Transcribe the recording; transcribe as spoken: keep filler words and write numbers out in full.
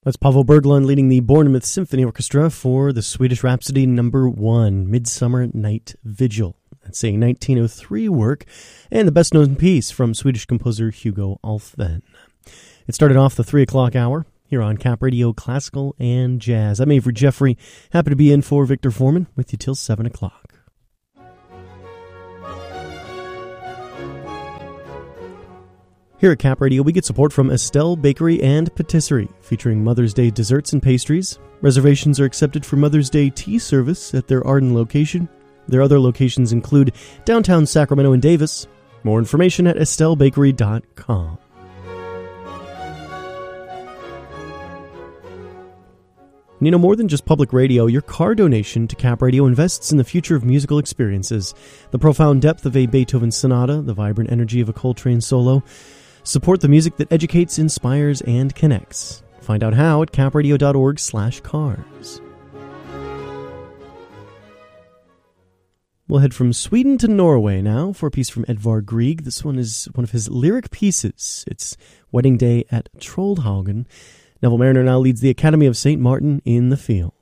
That's Pavel Berglund leading the Bournemouth Symphony Orchestra for the Swedish Rhapsody number one, Midsummer Night Vigil. That's a nineteen oh three work and the best-known piece from Swedish composer Hugo Alfvén. It started off the three o'clock hour here on Cap Radio Classical and Jazz. I'm Avery Jeffrey, happy to be in for Victor Foreman with you till seven o'clock. Here at Cap Radio, we get support from Estelle Bakery and Patisserie, featuring Mother's Day desserts and pastries. Reservations are accepted for Mother's Day tea service at their Arden location. Their other locations include downtown Sacramento and Davis. More information at estelle bakery dot com. And you know, more than just public radio, your car donation to Cap Radio invests in the future of musical experiences. The profound depth of a Beethoven sonata, the vibrant energy of a Coltrane solo. Support the music that educates, inspires, and connects. Find out how at capradio.org slash cars. We'll head from Sweden to Norway now for a piece from Edvard Grieg. This one is one of his lyric pieces. It's Wedding Day at Troldhaugen. Neville Mariner now leads the Academy of Saint Martin in the field.